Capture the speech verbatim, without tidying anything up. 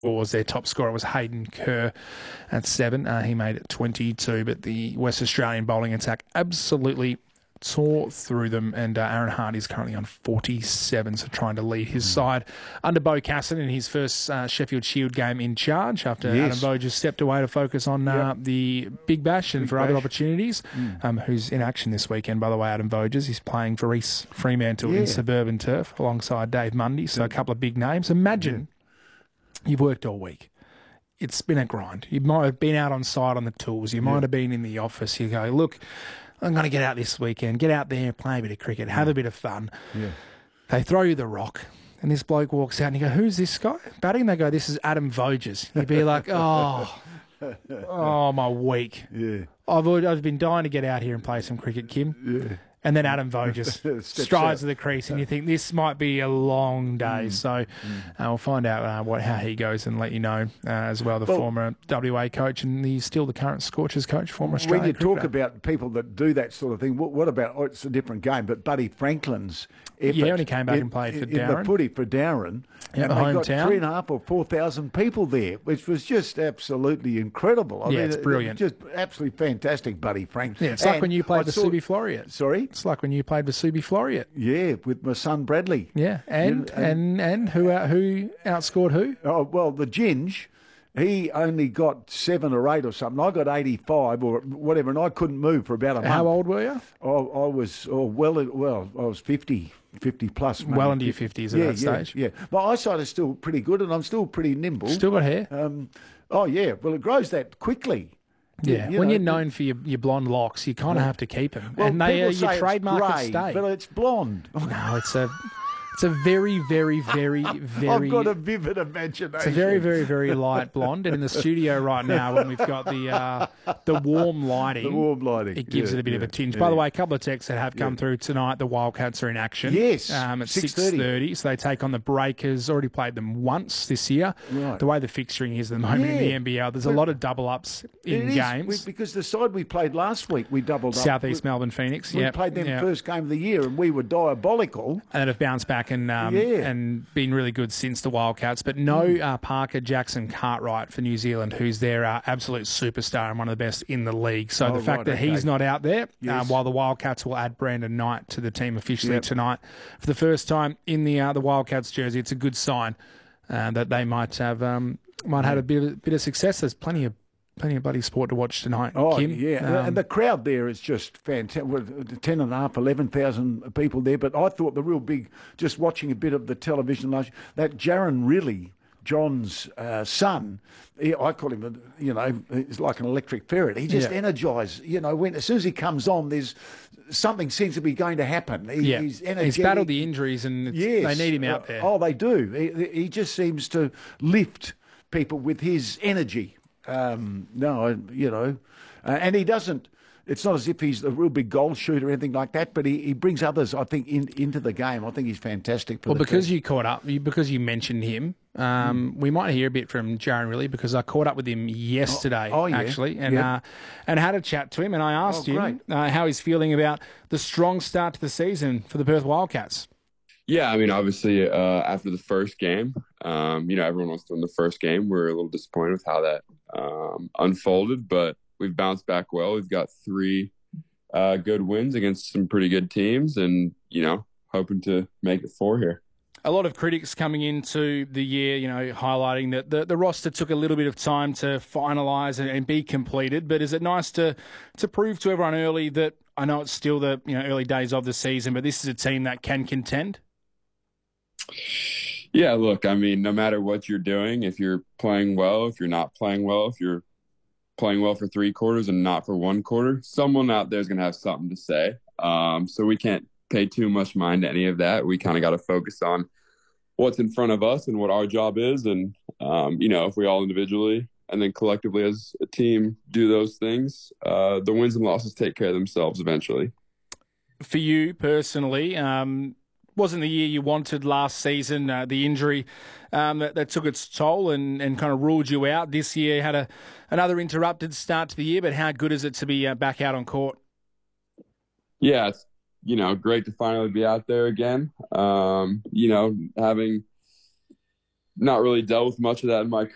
was their top scorer was Hayden Kerr at seven. Uh, he made it twenty-two, but the West Australian bowling attack absolutely tore through them, and uh, Aaron Hart is currently on forty-seven, so trying to lead his side under Bo Casson in his first uh, Sheffield Shield game in charge after Yes. Adam Bo just stepped away to focus on uh, Yep. the Big Bash and Big for other Bash. opportunities. Mm. Um, who's in action this weekend, by the way, Adam Voges. He's playing for East Fremantle Yeah. in suburban turf alongside Dave Mundy, so a couple of big names. Imagine you've worked all week. It's been a grind. You might have been out on site on the tools. You might Yeah. have been in the office. You go, look, I'm going to get out this weekend, get out there, play a bit of cricket, have a bit of fun. Yeah. They throw you the rock, and this bloke walks out, and you go, who's this guy batting? They go, this is Adam Voges. You'd be like, oh, oh, my week. Yeah. I've, I've been dying to get out here and play some cricket, Kim. Yeah. And then Adam Voges Steps strides out. to the crease, and you think this might be a long day. Mm. So uh, we'll find out uh, what how he goes and let you know uh, as well. The Well- former W A coach, and he's still the current Scorchers coach, former Australian When you talk cricketer. about people that do that sort of thing, what, what about, oh, it's a different game, but Buddy Franklin's effort. Yeah, when he came back in, and played for in, in Darren. the footy for Darren. Yeah, and the they hometown. got three and a half or four thousand people there, which was just absolutely incredible. I Yeah, mean, it's it- brilliant. Just absolutely fantastic, Buddy Franklin. Yeah, it's like And when you played I for saw- Subi Floreat. Sorry? It's like when you played for Subi Floreat. Yeah, with my son Bradley. Yeah, and You know, and and who out, who outscored who? Oh, well, the Ginge, he only got seven or eight or something. I got eighty-five or whatever, and I couldn't move for about a month. How old were you? Oh, I was oh, well, well, I was fifty, fifty plus. maybe. Well into your fifties at yeah, that stage. Yeah, yeah. My eyesight is still pretty good, and I'm still pretty nimble. Still got hair. Um, oh yeah, well, it grows that quickly. Yeah, You when know, you're known for your, your blonde locks, you kind of have to keep them, Well, and they people are say your it's trademark at grey, stay. but it's blonde. No, it's a it's a very, very, very, very. I've got a vivid imagination. It's a very, very, very light blonde, and in the studio right now, when we've got the uh, the warm lighting, The warm lighting. it gives Yeah, it a bit of yeah, a tinge. yeah. By the way, a couple of texts that have come Yeah. through tonight. The Wildcats are in action. Yes, um, at six six thirty. thirty. So they take on the Breakers. Already played them once this year. Right. The way the fixturing is at the moment in the Yeah. N B L, there's a lot of double ups It in is, games. we- because the side we played last week, we doubled up. Southeast We- Melbourne Phoenix. We Yeah, played them yeah. first game of the year, and we were diabolical. and then have bounced back and um, Yeah. and been really good since the Wildcats. But no Mm. uh, Parker Jackson Cartwright for New Zealand, who's their uh, absolute superstar and one of the best in the league. So Oh, the fact right, that he's okay. not out there, uh, Yes. while the Wildcats will add Brandon Knight to the team officially Yep. tonight for the first time in the uh, the Wildcats jersey, it's a good sign uh, that they might have um, might have a bit of, bit of success. There's plenty of plenty of bloody sport to watch tonight. Oh, Kim. yeah. Um, and the crowd there is just fantastic. Well, ten and a half, eleven thousand people there. But I thought the real big, just watching a bit of the television last, that Jaron Riley, John's uh, son, he, I call him, a, you know, he's like an electric ferret. He just Yeah. energised, you know, when as soon as he comes on, there's something seems to be going to happen. He, yeah, He's he's energetic. battled the injuries and it's, Yes. they need him out Uh, there. Oh, they do. He, he just seems to lift people with his energy. Um, no, I- you know, uh, and he doesn't. It's not as if he's a real big goal shooter or anything like that, but he, he brings others, I think, in, into the game. I think he's fantastic for Well, the because team. you caught up, you, because you mentioned him, um, we might hear a bit from Jaron Riley because I caught up with him yesterday, Oh, oh, yeah. actually, and Yeah. uh, and had a chat to him, and I asked Oh, him great. uh, how he's feeling about the strong start to the season for the Perth Wildcats. Yeah, I mean, obviously, uh, after the first game, um, you know, everyone wants to win the first game. We're a little disappointed with how that um, unfolded, but we've bounced back well. We've got three uh, good wins against some pretty good teams and, you know, hoping to make it four here. A lot of critics coming into the year, you know, highlighting that the, the roster took a little bit of time to finalise and, and be completed. But is it nice to to prove to everyone early that I know it's still the you know early days of the season, but this is a team that can contend? Yeah, look, I mean, no matter what you're doing, if you're playing well, if you're not playing well, if you're playing well for three quarters and not for one quarter, someone out there is going to have something to say. Um, so we can't pay too much mind to any of that. We kind of got to focus on what's in front of us and what our job is. And, um, you know, if we all individually and then collectively as a team do those things, uh, the wins and losses take care of themselves eventually. For you personally, um, wasn't the year you wanted last season. Uh, the injury um, that, that took its toll and, and kind of ruled you out. This year had a another interrupted start to the year, but how good is it to be uh, back out on court? Yeah, it's, you know, great to finally be out there again. Um, you know, having not really dealt with much of that in my